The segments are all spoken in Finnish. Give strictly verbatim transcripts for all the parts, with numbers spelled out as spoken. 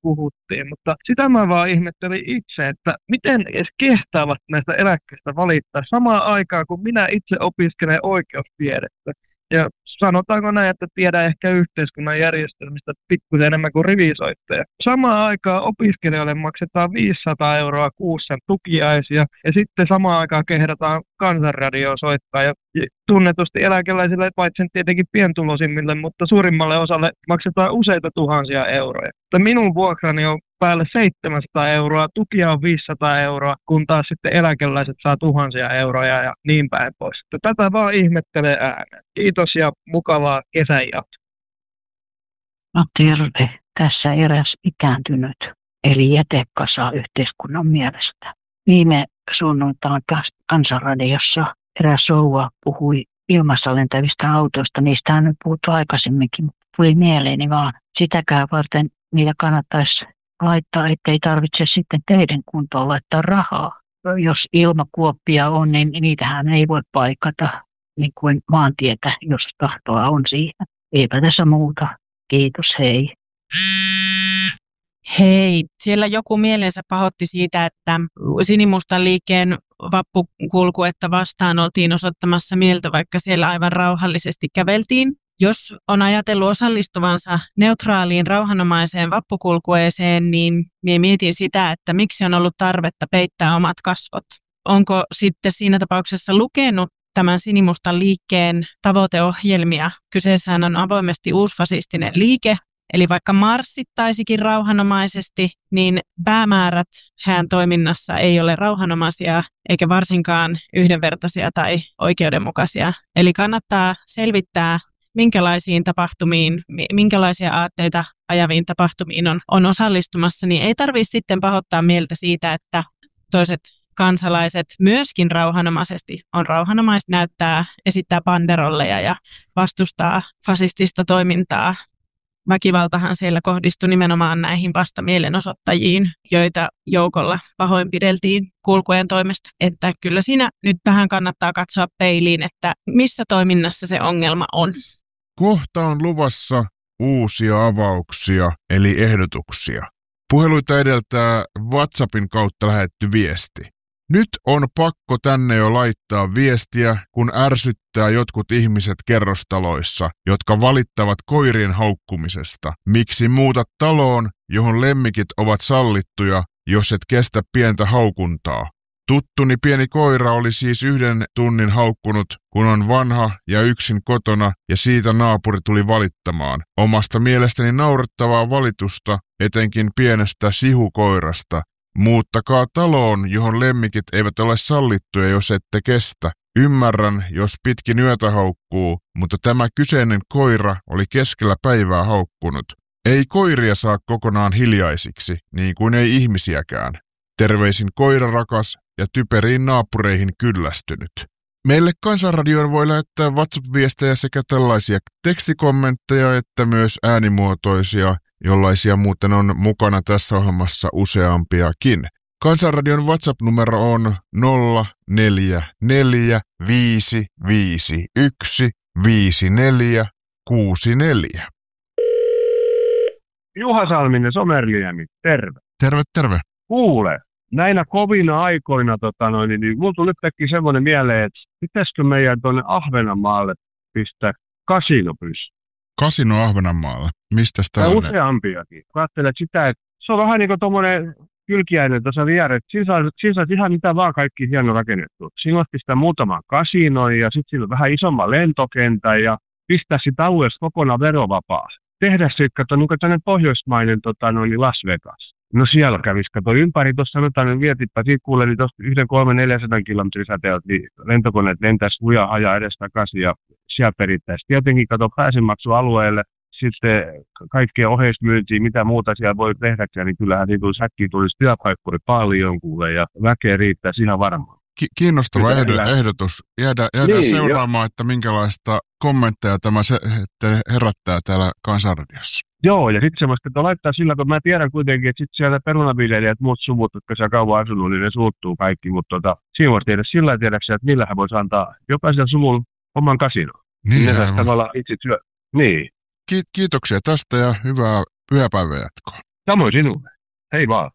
puhuttiin, mutta sitä mä vaan ihmettelin itse, että miten edes kehtaavat näistä eläkkeistä valittaa samaan aikaan, kun minä itse opiskelen oikeustiedettä. Ja sanotaanko näin, että tiedän ehkä yhteiskunnan järjestelmistä pikkusen enemmän kuin rivisoittaja. Samaan aikaan opiskelijoille maksetaan viisisataa euroa kuussa tukiaisia ja sitten samaan aikaan kehdataan Kansanradioon soittaa. Ja tunnetusti eläkeläisille, paitsi tietenkin pientuloisimmille, mutta suurimmalle osalle maksetaan useita tuhansia euroja. Mutta minun vuokrani on päälle seitsemänsataa euroa, tukia on viisisataa euroa, kun taas sitten eläkeläiset saa tuhansia euroja ja niin päin pois. Tätä vaan ihmettelee ääneen. Kiitos ja mukavaa kesän jatkoa. No terve. Tässä eräs ikääntynyt, eli jätekasa yhteiskunnan mielestä. Viime sunnuntain Kansanradiossa eräs rouva puhui ilmassa lentävistä autoista. Niistä on nyt puhuttu aikaisemminkin, mutta tuli mieleeni vaan. Sitäkään varten niitä kannattaisi laittaa, ettei tarvitse sitten teidän kuntoon laittaa rahaa. Jos ilmakuoppia on, niin niitähän ei voi paikata niin kuin maantietä, jos tahtoa on siihen. Eipä tässä muuta. Kiitos, hei. Hei, siellä joku mielensä pahoitti siitä, että Sinimustan liikkeen vappukulkuetta vastaan oltiin osoittamassa mieltä, vaikka siellä aivan rauhallisesti käveltiin. Jos on ajatellut osallistuvansa neutraaliin rauhanomaiseen vappukulkueeseen, niin minä mietin sitä, että miksi on ollut tarvetta peittää omat kasvot. Onko sitten siinä tapauksessa lukenut tämän Sinimustan liikkeen tavoiteohjelmia? Kyseessähän on avoimesti uusfasistinen liike, eli vaikka marssittaisikin rauhanomaisesti, niin päämäärät hän toiminnassa ei ole rauhanomaisia eikä varsinkaan yhdenvertaisia tai oikeudenmukaisia. Eli kannattaa selvittää, minkälaisiin tapahtumiin, minkälaisia aatteita ajaviin tapahtumiin on, on osallistumassa, niin ei tarvitse sitten pahoittaa mieltä siitä, että toiset kansalaiset myöskin rauhanomaisesti on rauhanomaista, näyttää, esittää banderolleja ja vastustaa fasistista toimintaa. Väkivaltahan siellä kohdistui nimenomaan näihin vastamielenosoittajiin, joita joukolla pahoinpideltiin kulkueen toimesta. Että kyllä siinä nyt vähän kannattaa katsoa peiliin, että missä toiminnassa se ongelma on. Kohta on luvassa uusia avauksia, eli ehdotuksia. Puheluita edeltää WhatsAppin kautta lähetty viesti. Nyt on pakko tänne jo laittaa viestiä, kun ärsyttää jotkut ihmiset kerrostaloissa, jotka valittavat koirien haukkumisesta. Miksi muutat taloon, johon lemmikit ovat sallittuja, jos et kestä pientä haukuntaa? Tuttuni pieni koira oli siis yhden tunnin haukkunut, kun on vanha ja yksin kotona, ja siitä naapuri tuli valittamaan. Omasta mielestäni naurettavaa valitusta, etenkin pienestä sihukoirasta. Muuttakaa taloon, johon lemmikit eivät ole sallittuja, jos ette kestä. Ymmärrän, jos pitkin yötä haukkuu, mutta tämä kyseinen koira oli keskellä päivää haukkunut. Ei koiria saa kokonaan hiljaisiksi, niin kuin ei ihmisiäkään. Terveisin koirarakas ja typeriin naapureihin kyllästynyt. Meille Kansanradioon voi lähettää WhatsApp-viestejä sekä tällaisia tekstikommentteja että myös äänimuotoisia, jollaisia muuten on mukana tässä ohjelmassa useampiakin. Kansanradion WhatsApp-numero on nolla neljä neljä viisi viisi yksi viisi neljä kuusi neljä. Juha Salminen, Somerliemi, terve. Terve, terve. Kuule, näinä kovina aikoina, tota noin, niin mulla tuli yhtäkkiä semmoinen mieleen, että pitäisikö meidän tuonne Ahvenanmaalle pistää kasino pystyyn? Kasino Ahvenanmaalle? Mistä sitä on? Useampiakin. Katselet sitä, että se on vähän niin kuin tuommoinen kylkiäinen tuossa vieressä. Siinä saisi sais ihan mitä vaan kaikki hieno rakennettu. Siinä otti sitä muutaman kasinon ja sitten siinä on vähän isomman lentokentän ja pistää sitä alueesta kokonaan verovapaa. Tehdä sitten, kato, niin tämmöinen pohjoismainen tota, noin Las Vegas. No siellä kävisi, kato ympäri, tuossa sanotaan, niin mietipä, siitä kuulee, niin tuosta yhden kolmen neljäsataa kilometrin säteeltä, niin lentokoneet lentäisi lujaa ajaa edestakaisin ja siellä perittäisiin. Tietenkin, kato, pääsenmaksualueelle, sitten kaikkea oheismyyntiä, mitä muuta siellä voi tehdä, niin kyllähän siitä tulisi äkkiä tulisi työpaikkoja paljon kuulee ja väkeä riittäisi ihan varmaan. Ki- kiinnostava ehd- ehdotus. Jäädään, jäädään niin, seuraamaan, jo. Että minkälaista kommentteja tämä se, herättää täällä Kansanradiossa. Joo, ja sitten semmoista, että laittaa sillä, kun mä tiedän kuitenkin, että sitten siellä perunaviljelijät, muut suvut, jotka siellä kauan asunut, niin ne suuttuu kaikki, mutta tota, siinä voisi tehdä sillä tiedäksä, että millä hän voisi antaa jokaisella suvulla oman kasinon. Niin, ne saisi tavallaan itse työ. Niin. Kiitoksia tästä ja hyvää pyhäpäivän jatkoa. Samoin sinulle. Hei vaan.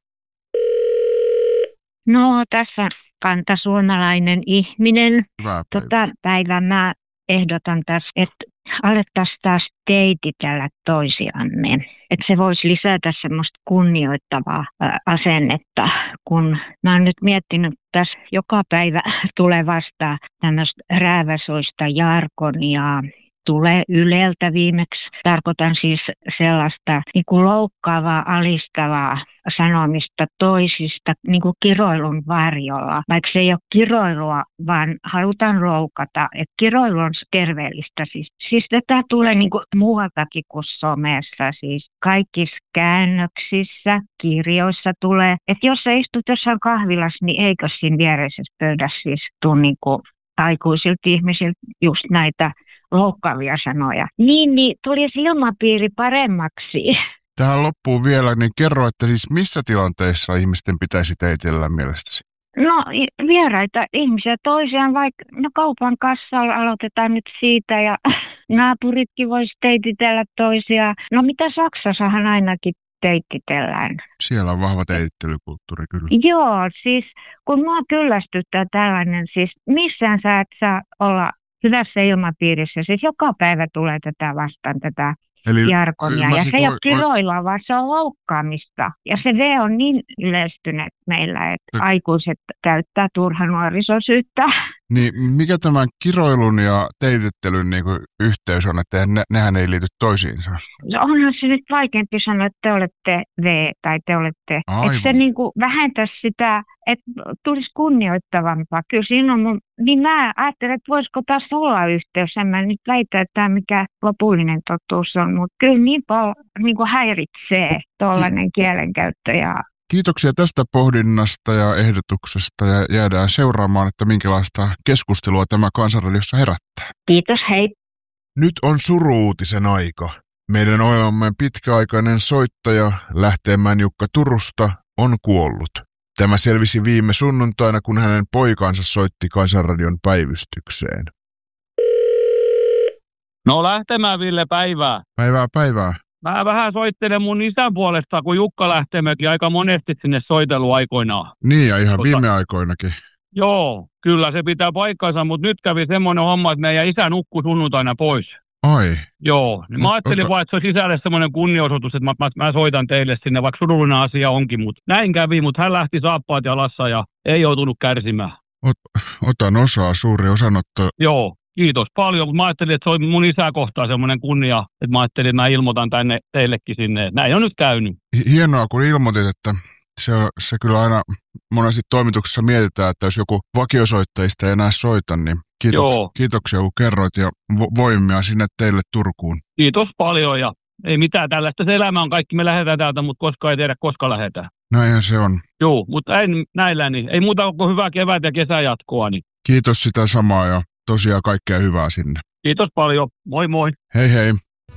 No, tässä kantasuomalainen ihminen. Hyvää päivää. Tota päivää mä ehdotan tässä, että alettaisiin taas teititellä toisiamme. Että se voisi lisätä semmoista kunnioittavaa ää, asennetta, kun mä oon nyt miettinyt, että tässä joka päivä tulee vastaan tämmöistä rääväsoista jargonia. Tulee Yleltä viimeksi. Tarkoitan siis sellaista niin kuin loukkaavaa, alistavaa sanomista toisista niin kuin kiroilun varjolla. Vaikka se ei ole kiroilua, vaan halutaan loukata. Että kiroilu on terveellistä. Siis, siis tätä tulee niin kuin muualtakin kuin somessa. Siis kaikissa käännöksissä, kirjoissa tulee. Että jos sä istut jossain kahvilassa, niin eikö siinä viereisessä pöydässä siis tule niin kuin aikuisilta ihmisiltä just näitä loukkaavia sanoja. Niin, niin tulisi ilmapiiri paremmaksi. Tähän loppuu vielä, niin kerro, että siis missä tilanteissa ihmisten pitäisi teitellä mielestäsi? No vieraita ihmisiä toisiaan, vaikka no kaupan kassalla aloitetaan nyt siitä ja naapuritkin vois teititellä toisiaan. No mitä Saksassahan ainakin teititellään. Siellä on vahva teitittelykulttuuri kyllä. Joo, siis kun mua kyllästyttää tällainen, siis missään sä et saa olla hyvässä ilmapiirissä. Siis joka päivä tulee tätä vastaan, tätä Eli jargonia. Ja se ei ole kiroilua, vaan se on loukkaamista. Ja se V on niin yleistynyt meillä, että Mm. aikuiset käyttää turha nuorisosyyttä. Niin mikä tämän kiroilun ja teitittelyn niin kuin yhteys on, että ne, nehän ei liity toisiinsa? Onhan se nyt vaikeampi sanoa, että te olette V tai te olette. Aivan. Että se niin kuin vähentäisi sitä, että tulisi kunnioittavampaa. Kyllä siinä on mun, niin mä ajattelen, että voisiko taas olla yhteys. En mä nyt väitä, että tämä mikä lopullinen totuus on, mutta kyllä niin paljon niin kuin häiritsee tuollainen kielenkäyttö ja Kiitoksia tästä pohdinnasta ja ehdotuksesta ja jäädään seuraamaan, että minkälaista keskustelua tämä Kansanradiossa herättää. kiitos, hei. Nyt on suru-uutisen aika. Meidän ohjelmamme pitkäaikainen soittaja Lähteenmäen Jukka Turusta on kuollut. Tämä selvisi viime sunnuntaina, kun hänen poikansa soitti Kansanradion päivystykseen. No Lähtemään Ville, päivää. Päivää päivää. Mä vähän soittelen mun isän puolesta, kun Jukka Lähtemäki aika monesti sinne soitellut aikoinaan. Niin ja ihan Tota- viime aikoinakin. Joo, kyllä se pitää paikkansa, mutta nyt kävi semmoinen homma, että meidän isä nukkui sunnuntaina pois. Ai, Joo, niin mä Mut ajattelin ota- vaan, että se on sisälle semmoinen kunnioitus, että mä, mä, mä soitan teille sinne, vaikka surullinen asia onkin, mutta näin kävi, mutta hän lähti saappaat jalassa ja ei joutunut kärsimään. ot, otan osaa, suuri osanotto. Joo, kiitos paljon, mutta mä ajattelin, että se on mun isää kohtaan semmoinen kunnia, että mä ajattelin, että mä ilmoitan tänne teillekin sinne. Näin on nyt käynyt. Hi- Hienoa, kun ilmoitit, että se, on- se kyllä aina monesti toimituksessa mietitään, että jos joku vakiosoittajista ei enää soita, niin kiitoks, Joo. kiitoksia kun kerroit ja vo- voimia sinne teille Turkuun. Kiitos paljon ja ei mitään tällaista. Se elämä on kaikki. Me lähdetään täältä, mutta koskaan ei tiedä, koska lähdetään. Näinhän se on. Joo, mutta en näillä, niin ei muuta kuin hyvää kevät ja kesäjatkoa. Niin. Kiitos sitä samaa ja tosiaan kaikkea hyvää sinne. Kiitos paljon. Moi moi. Hei hei.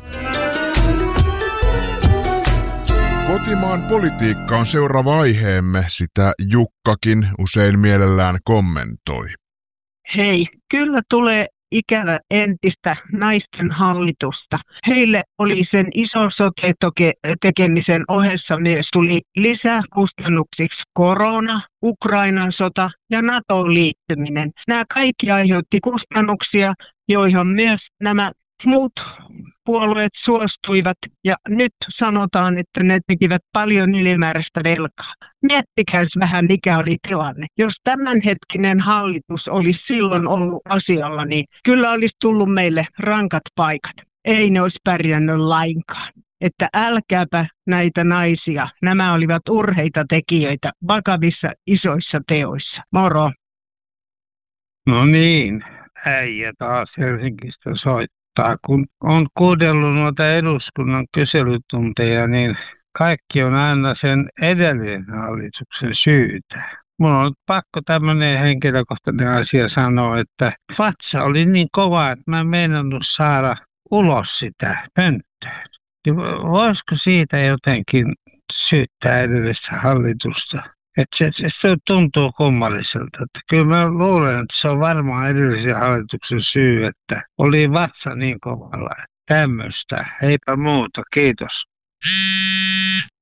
Kotimaan politiikka on seuraava aiheemme, sitä Jukkakin usein mielellään kommentoi. Hei, kyllä tulee ikävä entistä naisten hallitusta. Heille oli sen iso sote-tekemisen ohessa myös tuli lisää kustannuksiksi korona, Ukrainan sota ja NATOon liittyminen. Nämä kaikki aiheutti kustannuksia, joihin myös nämä muut puolueet suostuivat ja nyt sanotaan, että ne tekivät paljon ylimääräistä velkaa. Miettikääs vähän, mikä oli tilanne. Jos tämänhetkinen hallitus olisi silloin ollut asialla, niin kyllä olisi tullut meille rankat paikat. Ei ne olisi pärjännyt lainkaan. Että älkääpä näitä naisia. Nämä olivat urheita tekijöitä vakavissa isoissa teoissa. Moro! No niin, äijä taas Helsingistä soittaa. Kun on kuunnellut noita eduskunnan kyselytunteja, niin kaikki on aina sen edellisen hallituksen syytä. Mun on pakko tämmöinen henkilökohtainen asia sanoa, että vatsa oli niin kova, että mä en meinannut saada ulos sitä pönttöön. Ja voisiko siitä jotenkin syyttää edellistä hallitusta? Että se, se, se tuntuu kummalliselta. Että kyllä mä luulen, että se on varmaan edellisen hallituksen syy, että oli vatsa niin kovalla. Tämmöistä. Eipä muuta. Kiitos.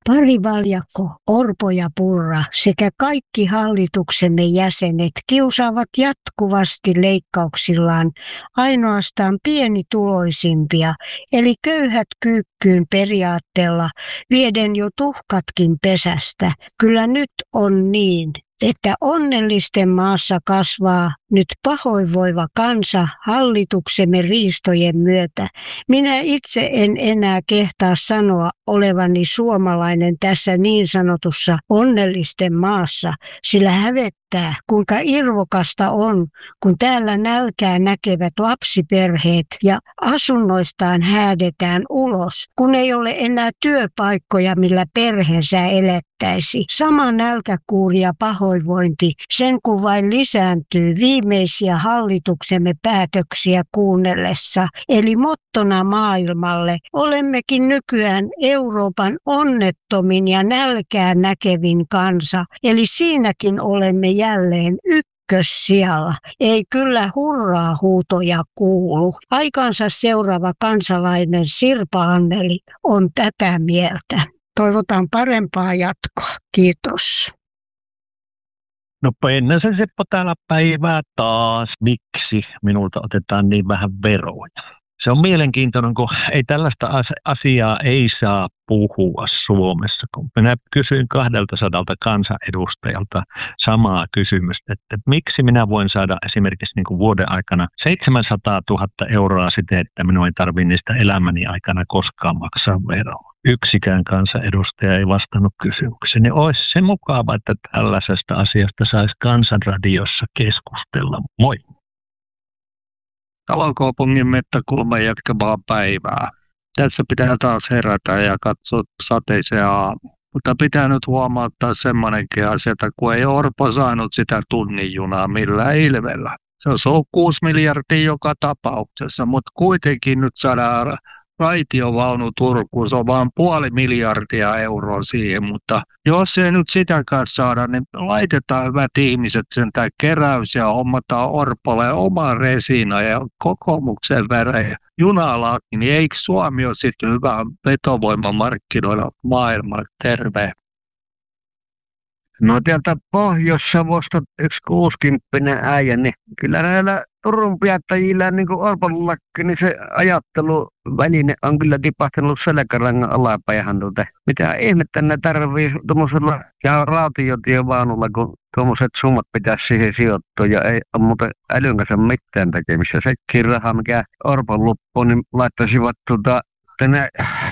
Pari Valjakko, Orpo ja Purra sekä kaikki hallituksemme jäsenet kiusaavat jatkuvasti leikkauksillaan ainoastaan pienituloisimpia, eli köyhät kyykkyyn periaatteella vieden jo tuhkatkin pesästä. Kyllä nyt on niin, että onnellisten maassa kasvaa nyt pahoinvoiva kansa hallituksemme riistojen myötä. Minä itse en enää kehtaa sanoa olevani suomalainen tässä niin sanotussa onnellisten maassa, sillä hävettää, kuinka irvokasta on, kun täällä nälkää näkevät lapsiperheet ja asunnoistaan häädetään ulos, kun ei ole enää työpaikkoja, millä perheensä elättäisi. Sama nälkäkuuri ja pahoinvointi sen kun vain lisääntyy viimeisiä hallituksemme päätöksiä kuunnellessa. Eli mottona maailmalle olemmekin nykyään Euroopan onnettomin ja nälkää näkevin kansa. Eli siinäkin olemme jälleen ykkössijalla. Ei kyllä hurraa huutoja kuulu. Aikansa seuraava kansalainen Sirpa Anneli on tätä mieltä. Toivotan parempaa jatkoa. Kiitos. No ennen se Seppo täällä päivää taas. Miksi minulta otetaan niin vähän veroja? Se on mielenkiintoinen, kun ei tällaista asiaa ei saa puhua Suomessa. Kun minä kysyin kahdelta sadalta kansanedustajalta samaa kysymystä, että miksi minä voin saada esimerkiksi niin kuin vuoden aikana seitsemänsataatuhatta euroa siten, että minun ei tarvitse niistä elämäni aikana koskaan maksaa veroa. Yksikään kansanedustaja ei vastannut kysymykseen. Niin olisi se mukava, että tällaisesta asiasta saisi Kansanradiossa keskustella. Moi! Kalokaupungin mettäkulma jatkamaa päivää. Tässä pitää taas herätä ja katsoa sateisen aamu. Mutta pitää nyt huomauttaa semmoinenkin asia, että kun ei Orpo saanut sitä tunnin junaa millään ilvellä. Se on ollut kuusi miljardia joka tapauksessa, mutta kuitenkin nyt saadaan raitiovaunu Turkuun, se on vaan puoli miljardia euroa siihen, mutta jos ei nyt sitäkään saada, niin laitetaan hyvät ihmiset sen tämä keräys ja hommataan Orpolle oma resina ja kokoomuksen värejä junalaki, niin eikö Suomi ole sitten hyvä vetovoimamarkkinoilla maailmalle? Terve! No täältä Pohjois-Savosta yksi kuusikymppinen äijä, niin kyllä näillä Turun päättäjillä niin kuin Orpollakin, niin se ajatteluväline on kyllä tipahtanut selkärangan alapäähän. Tuota. Mitä ihmettä ne tarvii tuommoisella ja rautiotievaunulla, kun tuommoiset summat pitäisi siihen sijoittua ja ei ole muuten älyn kanssa mitään tekemistä. Sekin raha, mikä Orpon loppuun, niin laittaisivat tuota tänne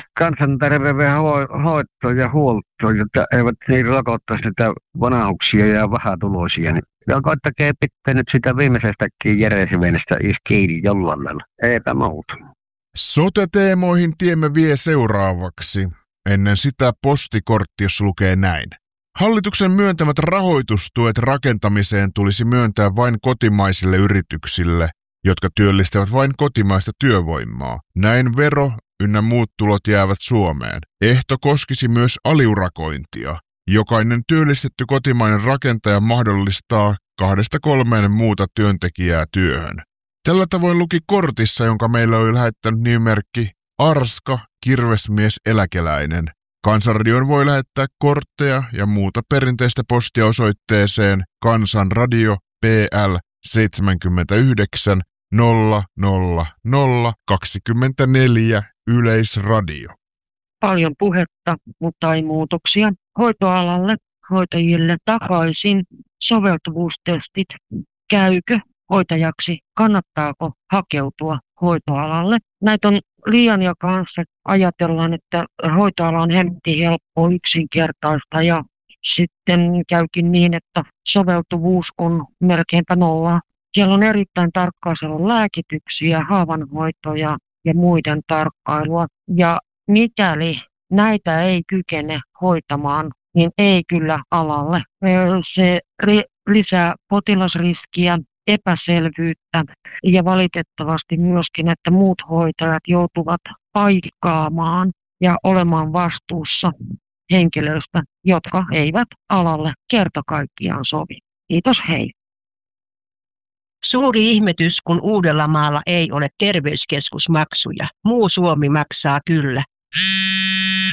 kansanterveydenhoitoon ja huoltoon, jotta eivät niin rokottaisi sitä vanhuksia ja vähätuloisia. Niin koittakaa pitää nyt sitä viimeisestäkin järjesvenestä kiinni jollain lailla. Eipä muuta. Sote-teemoihin tiemme vie seuraavaksi. Ennen sitä postikortti, jos lukee näin. Hallituksen myöntämät rahoitustuet rakentamiseen tulisi myöntää vain kotimaisille yrityksille, jotka työllistävät vain kotimaista työvoimaa. Näin vero ynnä muut tulot jäävät Suomeen. Ehto koskisi myös aliurakointia. Jokainen työllistetty kotimainen rakentaja mahdollistaa kahdesta kolmeen muuta työntekijää työhön. Tällä tavoin luki kortissa, jonka meillä oli lähettänyt nimimerkki Arska, kirvesmies, eläkeläinen. Kansanradioon voi lähettää kortteja ja muuta perinteistä postia osoitteeseen Kansanradio P L seitsemänkymmentäyhdeksän nolla nolla nolla kaksikymmentäneljä Yleisradio. Paljon puhetta, mutta ei muutoksia. Hoitoalalle, hoitajille takaisin. Soveltuvuustestit. Käykö hoitajaksi? Kannattaako hakeutua hoitoalalle? Näitä on liian ja kanssa ajatellaan, että hoitoala on hemmetin helppo, yksinkertaista ja sitten käykin niin, että soveltuvuus on melkeinpä nolla. Siellä on erittäin tarkkaa, siellä on lääkityksiä, haavanhoitoja ja muiden tarkkailua. Ja mikäli näitä ei kykene hoitamaan, niin ei kyllä alalle. Se lisää potilasriskiä, epäselvyyttä ja valitettavasti myöskin, että muut hoitajat joutuvat paikkaamaan ja olemaan vastuussa henkilöistä, jotka eivät alalle kerta kaikkiaan sovi. Kiitos, hei. Suuri ihmetys, kun Uudellamaalla ei ole terveyskeskusmaksuja. Muu Suomi maksaa kyllä.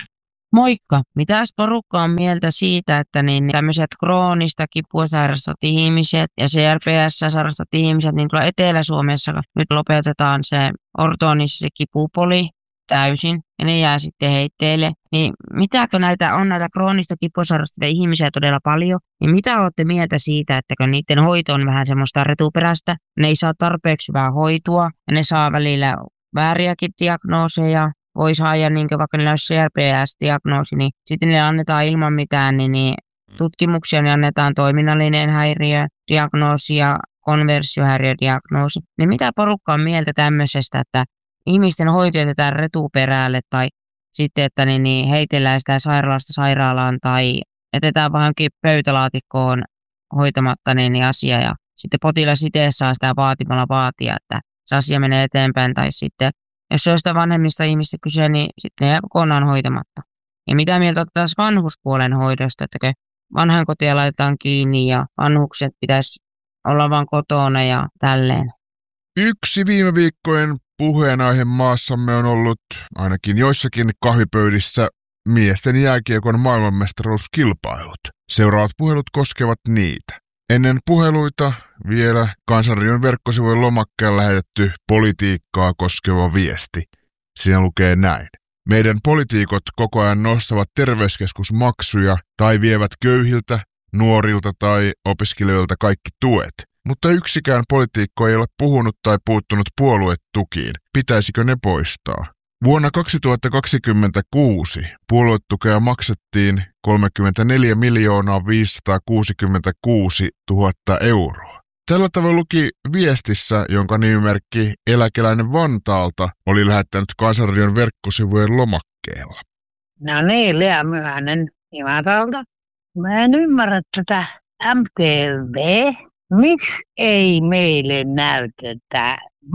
Moikka! Mitäs porukka on mieltä siitä, että niin tämmöiset kroonista kipua sairastat ihmiset ja C R P S sairastat ihmiset, niin tuolla Etelä-Suomessa nyt lopetetaan se ortoonissa se kipupoli täysin ja ne jää sitten heitteille. Niin mitäkö näitä on näitä kroonista kipua sairastavia ihmisiä todella paljon, niin mitä olette mieltä siitä, että kun niiden hoito on vähän semmoista retuperäistä, ne ei saa tarpeeksi hyvää hoitoa ja ne saa välillä vääriäkin diagnooseja. Voi saada, niin vaikka niillä olisi C R P S-diagnoosi, niin sitten niille annetaan ilman mitään niin, niin tutkimuksia, niin annetaan toiminnallinen häiriödiagnoosi ja konversiohäiriödiagnoosi. Niin mitä porukka on mieltä tämmöisestä, että ihmisten hoito jätetään retuperälle tai sitten, että niin, niin heitellään sitä sairaalasta sairaalaan tai jätetään vähänkin pöytälaatikkoon hoitamatta niin, niin asia ja sitten potilas itse saa sitä vaatimalla vaatia, että se asia menee eteenpäin tai sitten jos se on sitä vanhemmista ihmistä kyse, niin sitten ne jää kokonaan hoitamatta. Ja mitä mieltä ottaisi vanhuspuolen hoidosta, että vanhainkotia laitetaan kiinni ja vanhukset pitäisi olla vaan kotona ja tälleen. Yksi viime viikkojen puheenaihe maassamme on ollut ainakin joissakin kahvipöydissä miesten jääkiekon maailmanmestaruuskilpailut. Seuraavat puhelut koskevat niitä. Ennen puheluita vielä Kansanradion verkkosivujen lomakkeella lähetetty politiikkaa koskeva viesti. Siinä lukee näin. Meidän poliitikot koko ajan nostavat terveyskeskusmaksuja tai vievät köyhiltä, nuorilta tai opiskelijoilta kaikki tuet. Mutta yksikään poliitikko ei ole puhunut tai puuttunut puoluetukiin. Pitäisikö ne poistaa? Vuonna kaksituhattakaksikymmentäkuusi puoluetukea maksettiin kolmekymmentäneljä miljoonaa viisisataakuusikymmentäkuusi tuhatta euroa. Tällä tavalla luki viestissä, jonka nimimerkki Eläkeläinen Vantaalta oli lähettänyt Kansanradion verkkosivujen lomakkeella. No niin, Lea Myhänen Imatolta. Mä en ymmärrä tätä M T V. Miksi ei meille näytetä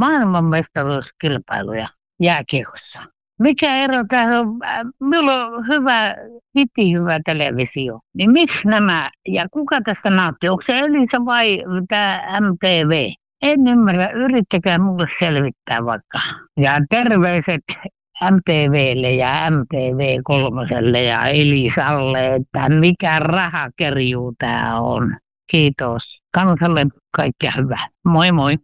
maailmanmestaruuskilpailuja jääkiekossa? Mikä ero tässä on? Minulla on hyvä, hiti hyvä televisio. Niin miksi nämä, ja kuka tästä nauttii? Onko se Elisa vai tämä M T V? En ymmärrä, yrittäkää mulle selvittää vaikka. Ja terveiset M T V:lle ja M T V kolmoselle ja Elisalle, että mikä rahakerjuu tämä on. Kiitos. Kansalle kaikkea hyvää. Moi moi.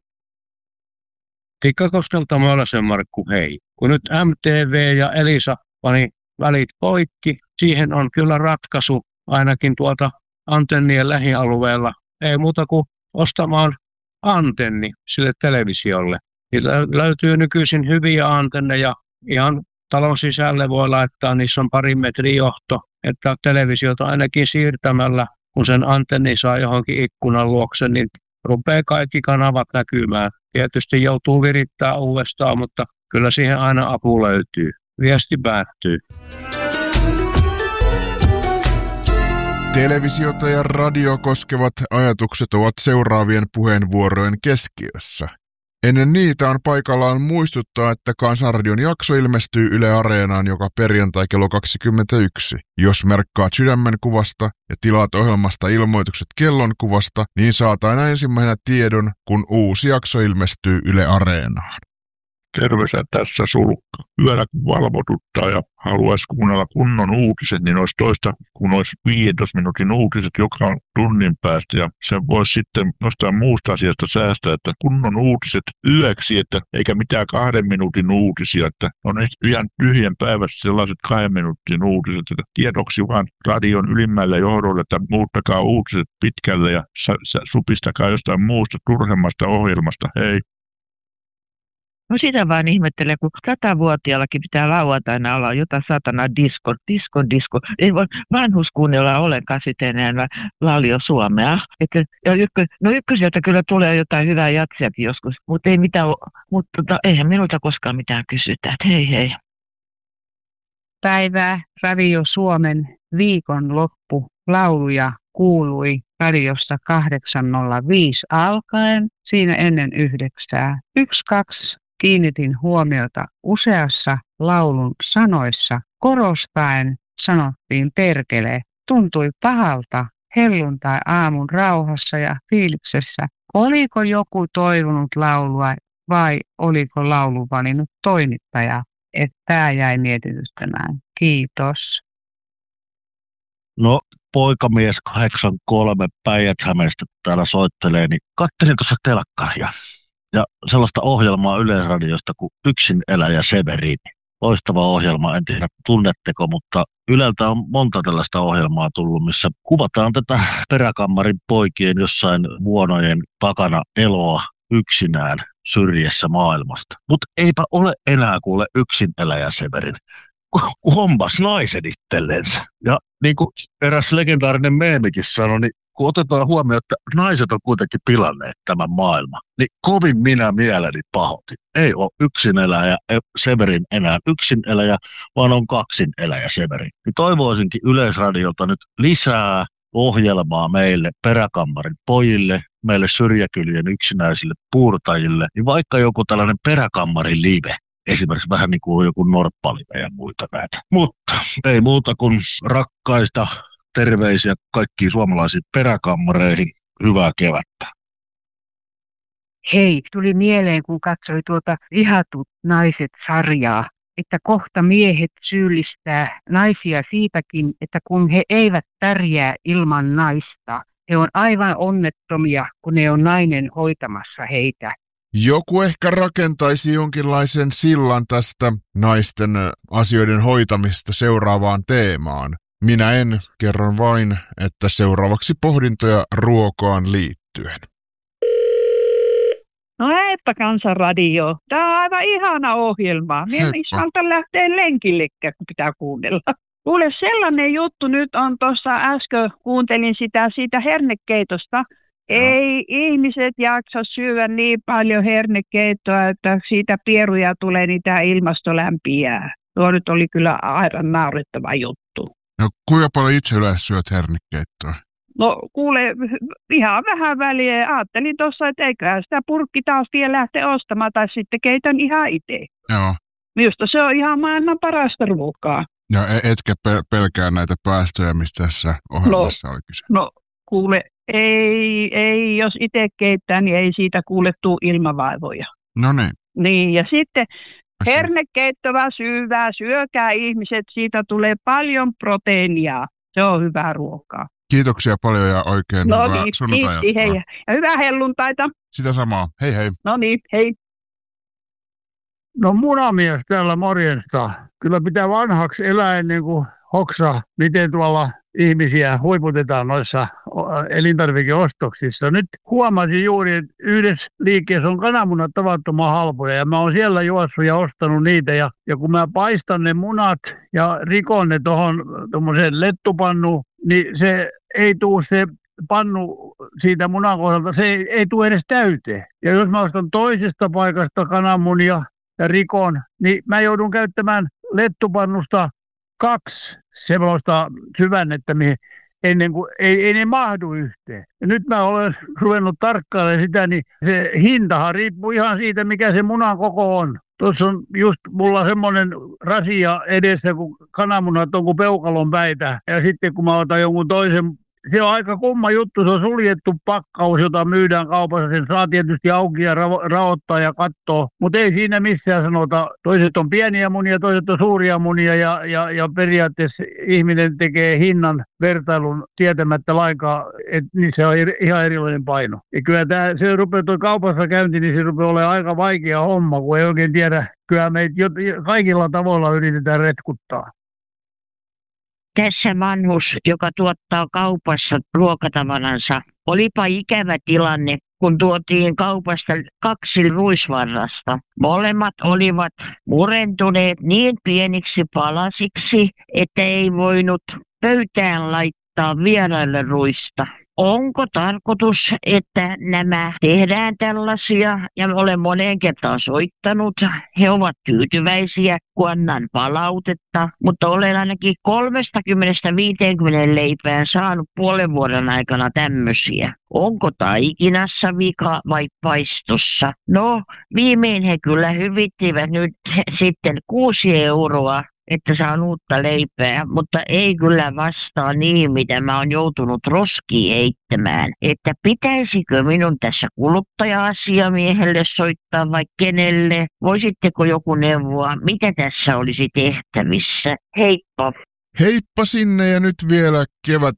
Tikkakoskelta Maalasen Markku, hei. Kun nyt M T V ja Elisa pani välit poikki, siihen on kyllä ratkaisu ainakin tuolta antennien lähialueella. Ei muuta kuin ostamaan antenni sille televisiolle. Niillä löytyy nykyisin hyviä antenneja. Ihan talon sisälle voi laittaa, niissä on parin metrin johto, että televisiota ainakin siirtämällä, kun sen antenni saa johonkin ikkunan luokse, niin rupeaa kaikki kanavat näkymään. Tietysti joutuu virittää uudestaan, mutta kyllä siihen aina apu löytyy. Viesti päättyy. Televisiota ja radio koskevat ajatukset ovat seuraavien puheenvuorojen keskiössä. Ennen niitä on paikallaan muistuttaa, että Kansanradion jakso ilmestyy Yle Areenaan joka perjantai kello kaksikymmentäyksi. Jos merkkaat sydämen kuvasta ja tilaat ohjelmasta ilmoitukset kellon kuvasta, niin saat aina ensimmäisenä tiedon, kun uusi jakso ilmestyy Yle Areenaan. Terveisiä tässä Sulkka. Yöllä kun valvotuttaa ja haluaisi kuunnella kunnon uutiset, niin olisi toista kun olisi viidentoista minuutin uutiset joka tunnin päästä. Ja sen voisi sitten nostaa muusta asiasta säästää, että kunnon uutiset yöksi, että eikä mitään kahden minuutin uutisia. Että on ihan tyhjän päivässä sellaiset kahden minuutin uutiset, että tiedoksi vaan radion ylimmällä johdolla, että muuttakaa uutiset pitkälle ja supistakaa jostain muusta turhemmasta ohjelmasta. Hei! No sitä vaan ihmettelen, kun satavuotiaallakin pitää lauantaina olla jotain satana disko, disko, disko. Ei voi vanhus kuunnella ollenkaan sitten enää Laulio Suomea. Että, ja ykkös, no ykkösieltä kyllä tulee jotain hyvää jatsiakin joskus, mutta ei mitään, mutta tota, eihän minulta koskaan mitään kysytä. Hei hei. Päivää Radio Suomen viikonloppu lauluja kuului radiosta kahdeksan nolla viisi alkaen, siinä ennen yhdeksää. Yksi, kaksi. Kiinnitin huomiota useassa laulun sanoissa. Korostaen sanottiin perkele. Tuntui pahalta helluntai-aamun rauhassa ja fiiliksessä. Oliko joku toivonut laulua vai oliko laulu valinnut toimittaja? Että tämä jäi mietityttämään. Kiitos. No, poikamies kahdeksankymmentäkolme Päijät-Hämeestä täällä soittelee, niin katselin tuossa telkkaria. Ja sellaista ohjelmaa Yleisradiosta kuin Yksin eläjä Severini. Loistava ohjelma, en tiedä tunnetteko, mutta Yleltä on monta tällaista ohjelmaa tullut, missä kuvataan tätä peräkammarin poikien jossain vuonojen takana eloa yksinään syrjässä maailmasta. Mutta eipä ole enää kuule yksin eläjä Severin. Hommas naisen itsellensä. Ja niin kuin eräs legendaarinen meemikin sanoi, niin kun otetaan huomioon, että naiset on kuitenkin pilanneet tämän maailman, niin kovin minä mieleni pahoitin. Ei ole yksineläjä Severin enää yksineläjä, vaan on kaksineläjä Severin. Niin toivoisinkin Yleisradiolta nyt lisää ohjelmaa meille peräkammarin pojille, meille syrjäkylien yksinäisille puurtajille, niin vaikka joku tällainen peräkammarin live. Esimerkiksi vähän niin kuin joku norppalive ja muita näitä. Mutta ei muuta kuin rakkaista terveisiä kaikkiin suomalaisiin peräkammareihin. Hyvää kevättä. Hei, tuli mieleen, kun katsoi tuota Vihatut naiset-sarjaa, että kohta miehet syyllistää naisia siitäkin, että kun he eivät pärjää ilman naista, he on aivan onnettomia, kun ne on nainen hoitamassa heitä. Joku ehkä rakentaisi jonkinlaisen sillan tästä naisten asioiden hoitamista seuraavaan teemaan. Minä en, kerron vain, että seuraavaksi pohdintoja ruokaan liittyen. No heippa Kansanradio. Tämä on aivan ihana ohjelma. Minä en isältä lähteä lenkillekään, kun pitää kuunnella. Kuule, sellainen juttu nyt on tuossa äsken, kuuntelin sitä siitä hernekeitosta. Ei ihmiset jaksa syödä niin paljon hernekeittoa, että siitä pieruja tulee, niin tämä ilmasto lämpiää. Tuo nyt oli kyllä aivan naurettava juttu. No kuinka paljon itse yleensä syöt hernekeittoa? No kuule, ihan vähän väliä. Ajattelin tuossa, että eiköhän sitä purkki taas vielä lähteä ostamaan, tai sitten keitän ihan itse. Joo. Minusta se on ihan maailman parasta ruokaa. Ja etkä pelkää näitä päästöjä, mistä tässä ohjelmassa no, oli kyse? No kuule, ei, ei, jos itse keittää, niin ei siitä kuule tuu ilmavaivoja. No niin. Niin, ja sitten hernekeittoa syövää, syökää ihmiset, siitä tulee paljon proteiinia. Se on hyvää ruokaa. Kiitoksia paljon ja oikein no hyvää niin, sunnuntai-jatkoa. Hei, ja hyvää helluntaita. Sitä samaa. Hei hei. No niin, hei. No munamies täällä morjesta. Kyllä pitää vanhaksi elää ennen kuin hoksaa, miten tuolla ihmisiä huiputetaan noissa elintarvikeostoksissa. Nyt huomasin juuri, että yhdessä liikkeessä on kananmunat tavattoman halpoja ja mä oon siellä juossut ja ostanut niitä. Ja, ja kun mä paistan ne munat ja rikon ne tuohon tuommoiseen lettupannuun, niin se ei tule se pannu siitä munan kohdalta, se ei, ei tule edes täyteen. Ja jos mä ostan toisesta paikasta kananmunia ja rikon, niin mä joudun käyttämään lettupannusta kaksi semmoista syvännettä, mihin ennen kuin ei, ei ne mahdu yhteen. Ja nyt mä olen ruvennut tarkkailemaan sitä, niin se hintahan riippuu ihan siitä, mikä se munan koko on. Tuossa on just mulla semmoinen rasia edessä, kun kananmunat on kuin peukalon päitä. Ja sitten kun mä otan jonkun toisen, se on aika kumma juttu, se on suljettu pakkaus, jota myydään kaupassa. Sen saa tietysti auki ja ra- raottaa ja katsoa, mutta ei siinä missään sanota. Toiset on pieniä munia, toiset on suuria munia ja, ja, ja periaatteessa ihminen tekee hinnan vertailun tietämättä lainkaan, että niissä on ihan erilainen paino. Ja kyllä tämä, se rupeaa tuo kaupassa käynti, niin se rupeaa olemaan aika vaikea homma, kun ei oikein tiedä. Kyllä meitä kaikilla tavoilla yritetään retkuttaa. Tässä vanhus, joka tuottaa kaupassa ruokatavaransa. Olipa ikävä tilanne, kun tuotiin kaupasta kaksi ruisvarrasta. Molemmat olivat murentuneet niin pieniksi palasiksi, että ei voinut pöytään laittaa vieraille ruista. Onko tarkoitus, että nämä tehdään tällaisia, ja olen moneen kertaan soittanut. He ovat tyytyväisiä, kun annan palautetta, mutta olen ainakin kolmekymmentä viisikymmentä leipään saanut puolen vuoden aikana tämmöisiä. Onko taikinassa vika vai paistossa? No, viimein he kyllä hyvittivät nyt sitten kuusi euroa. Että saan uutta leipää, mutta ei kyllä vastaa niin, mitä mä oon joutunut roskiin heittämään. Että pitäisikö minun tässä kuluttaja-asiamiehelle soittaa vai kenelle? Voisitteko joku neuvoa, mitä tässä olisi tehtävissä? Heippa! Heippa sinne ja nyt vielä kevät